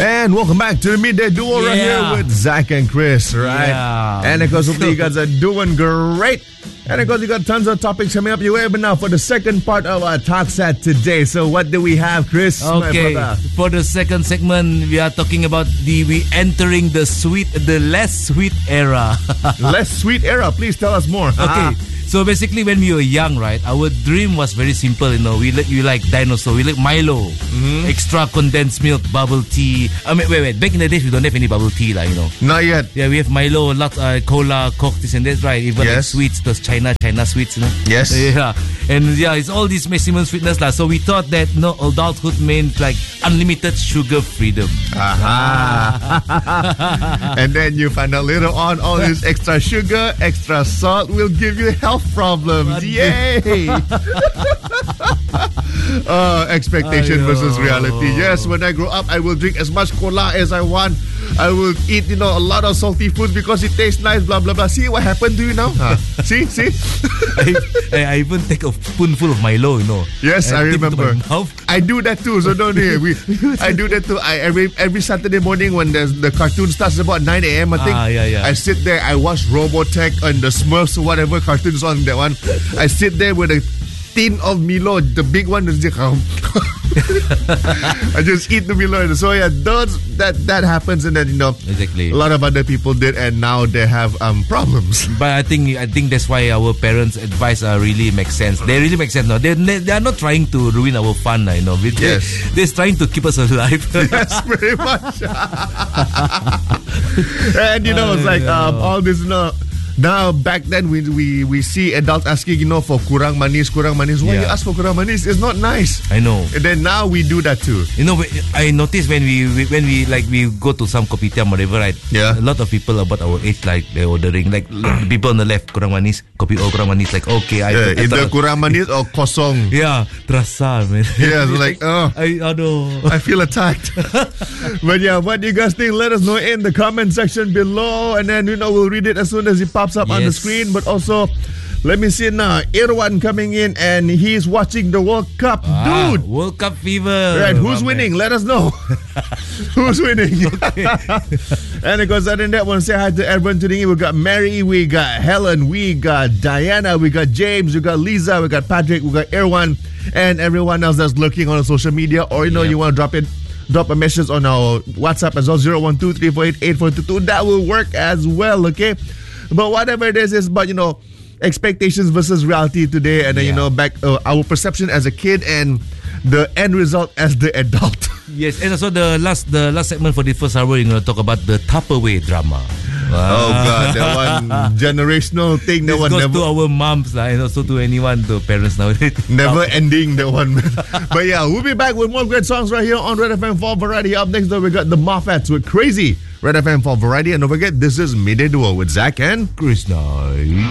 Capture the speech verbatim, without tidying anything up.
And welcome back to the Midday Duo right Yeah. here with Zach and Chris, right? Yeah. And of course, hopefully you guys are doing great. And of course, we got tons of topics coming up your way. But now for the second part of our talk set today. So what do we have, Chris? Okay, My brother? for the second segment, we are talking about the we entering the sweet, the less sweet era. Less sweet era. Please tell us more. Okay, so basically, when we were young, right, our dream was very simple. You know, we like we like dinosaur, we like Milo, Mm-hmm. extra condensed milk, bubble tea. I mean, wait, wait. Back in the days, we don't have any bubble tea, like, you know. Not yet. Yeah, we have Milo, lots uh, cola, Coke, this and that, right? Even like Yes. sweets, those China, China sweets, you know. Yes. Yeah, and yeah, it's all this maximum sweetness, lah. So we thought that no adulthood meant like unlimited sugar freedom. Aha. And then you find out later on all this extra sugar, extra salt will give you health problems. Yay! uh, expectation Aiyo. versus reality. Yes, when I grow up, I will drink as much cola as I want. I will eat, you know, a lot of salty foods because it tastes nice, blah, blah, blah. See what happened to you now? Huh? See? See? I, I, I even take a spoonful of Milo, you know. Yes, and I dip it to my remember. mouth. I do that too, so don't worry. We, I do that too. I every every Saturday morning when the the cartoon starts about nine a.m. I think. Ah, yeah, yeah. I sit there. I watch Robotech and the Smurfs or whatever cartoons on that one. I sit there with a tin of Milo, the big one is just I just eat the Milo. So yeah, those that that happens, and then you know Exactly. a lot of other people did, and now they have um problems. But I think I think that's why our parents' advice uh, really makes sense. They really make sense. No, they they are not trying to ruin our fun. You know, they, Yes. they're trying to keep us alive. Yes, pretty much. And you know, it's like um, all this, you know. Now, back then, we we we see adults asking, you know, for kurang manis, kurang manis. Why you Yeah. ask for kurang manis? It's not nice. I know. And then now we do that too. You know, I noticed when we when we like we go to some kopitiam or whatever, right? Yeah. A lot of people about our age, like they're ordering, like the people on the left, kurang manis, kopi oh kurang manis, like okay, I Yeah, I either tra- kurang manis or kosong. yeah, terasa, man. Yeah, so like, oh. I, aduh. I feel attacked. But yeah, what do you guys think? Let us know in the comment section below. And then, you know, we'll read it as soon as it pops up on the Yes. screen. But also, let me see now. Irwan coming in and he's watching the World Cup. Ah, Dude! World Cup fever. Right, who's my winning? man. Let us know. Who's winning? And of course, other than that, I want to say hi to everyone tuning in. We got Mary, we got Helen, we got Diana, we got James, we got Lisa, we got Patrick, we got Irwan, and everyone else that's lurking on social media. Or, you know, Yep. you want to drop it. Drop a message on our WhatsApp as well, zero one two three four eight eight four two two. That will work as well, okay? But whatever it is, is but you know, expectations versus reality today, and then you Yeah. know, back uh, our perception as a kid and the end result as the adult. Yes, and also the last the last segment for the first hour, you know, talk about the Tupperware drama. Oh God, that one generational thing. That This one goes never, to our moms, lah, and also to anyone, to parents nowadays. never ending. That one. But yeah, we'll be back with more great songs right here on Red F M for Variety. Up next, though, we got the Moffats with Crazy. Red F M for Variety, and don't forget, this is Midday Duo with Zach and Chris Knight.